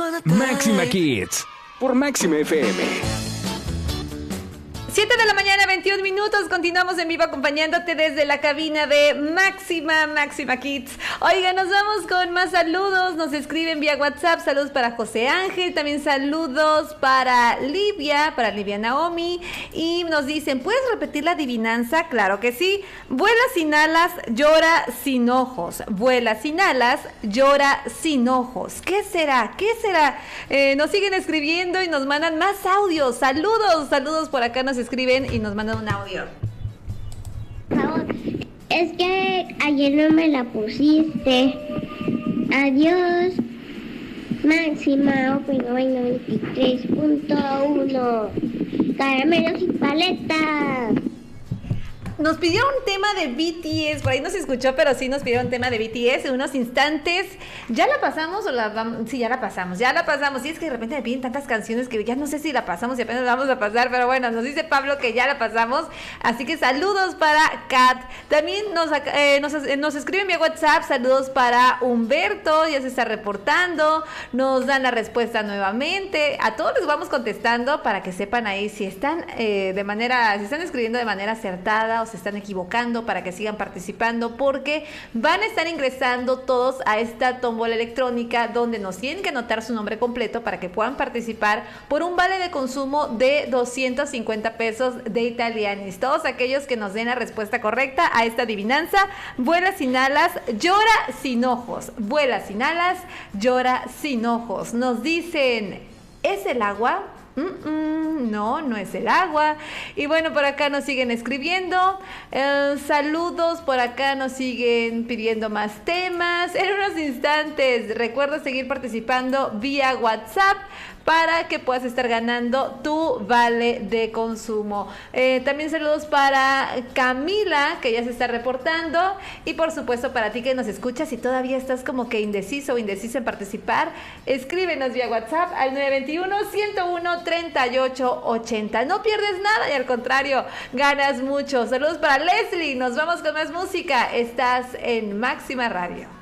Máxima Kids por Máxima FM. 7 de la mañana, 21 minutos. Continuamos en vivo acompañándote desde la cabina de Máxima Kids. Oiga, nos vamos con más saludos. Nos escriben vía WhatsApp. Saludos para José Ángel. También saludos para Livia Naomi. Y nos dicen, ¿puedes repetir la adivinanza? Claro que sí. Vuela sin alas, llora sin ojos. Vuela sin alas, llora sin ojos. ¿Qué será? ¿Qué será? Nos siguen escribiendo y nos mandan más audios. Saludos por acá. Nos escriben y nos mandan un audio. Es que ayer no me la pusiste. Adiós. Máxima Open 93.1. Caramelos y paletas. Nos pidieron un tema de BTS, por ahí no se escuchó, pero sí nos pidieron un tema de BTS en unos instantes. ¿Ya la pasamos o la vamos? Sí, ya la pasamos. Sí, es que de repente me piden tantas canciones que ya no sé si la pasamos y apenas la vamos a pasar, pero bueno, nos dice Pablo que ya la pasamos. Así que saludos para Kat. También nos escriben vía WhatsApp, saludos para Humberto, ya se está reportando. Nos dan la respuesta nuevamente. A todos les vamos contestando para que sepan ahí si están si están escribiendo de manera acertada o se están equivocando, para que sigan participando, porque van a estar ingresando todos a esta tómbola electrónica donde nos tienen que anotar su nombre completo para que puedan participar por un vale de consumo de 250 pesos de Italianis. Todos aquellos que nos den la respuesta correcta a esta adivinanza: vuela sin alas, llora sin ojos. Vuela sin alas, llora sin ojos. Nos dicen, ¿es el agua? No es el agua. Y bueno, por acá nos siguen escribiendo. Saludos, por acá nos siguen pidiendo más temas. En unos instantes, recuerda seguir participando vía WhatsApp para que puedas estar ganando tu vale de consumo. También saludos para Camila, que ya se está reportando, y por supuesto para ti que nos escuchas y todavía estás como que indeciso o indecisa en participar, escríbenos vía WhatsApp al 921-101-3880. No pierdes nada y al contrario, ganas mucho. Saludos para Leslie, nos vamos con más música. Estás en Máxima Radio.